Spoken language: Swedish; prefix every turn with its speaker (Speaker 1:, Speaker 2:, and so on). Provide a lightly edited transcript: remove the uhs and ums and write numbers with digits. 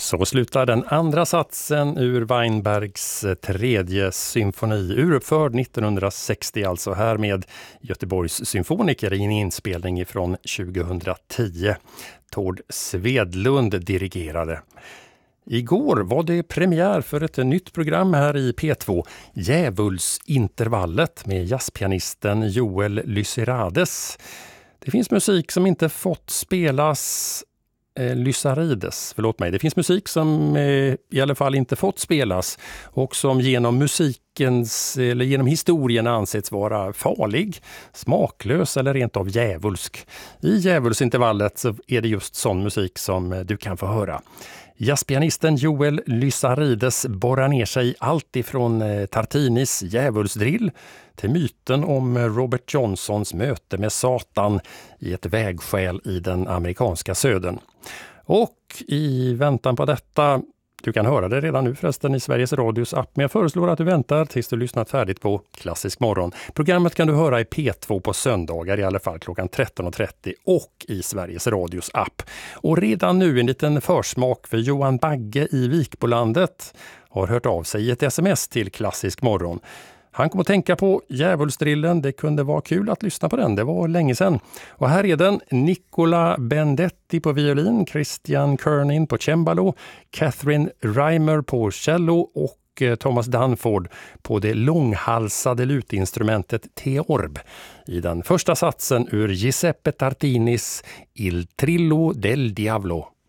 Speaker 1: Så slutar den andra satsen ur Weinbergs tredje symfoni, uruppförd 1960, alltså här med Göteborgs symfoniker i en inspelning från 2010. Tord Svedlund dirigerade. Igår var det premiär för ett nytt program här i P2, Djävulsintervallet med jazzpianisten Joel Lysirades. Det finns musik som inte fått spelas Det finns musik som i alla fall inte fått spelas och som genom genom historien ansetts vara farlig, smaklös eller rent av djävulsk. I Djävulsintervallet så är det just sån musik som du kan få höra. Jazzpianisten Joel Lysarides borrar ner sig allt ifrån Tartinis djävulsdrill till myten om Robert Johnsons möte med Satan i ett vägskäl i den amerikanska södern. Och i väntan på detta, du kan höra det redan nu förresten i Sveriges Radios app, men jag föreslår att du väntar tills du lyssnat färdigt på Klassisk morgon. Programmet kan du höra i P2 på söndagar i alla fall klockan 13.30 och i Sveriges Radios app. Och redan nu en liten försmak för Johan Bagge i Vikbolandet har hört av sig i ett sms till Klassisk morgon. Han kom att tänka på djävulsdrillen, det kunde vara kul att lyssna på den, det var länge sedan. Och här är den, Nicola Bendetti på violin, Christian Kernin på cembalo, Catherine Reimer på cello och Thomas Danford på det långhalsade lutinstrumentet Theorb i den första satsen ur Giuseppe Tartinis Il Trillo del Diavolo.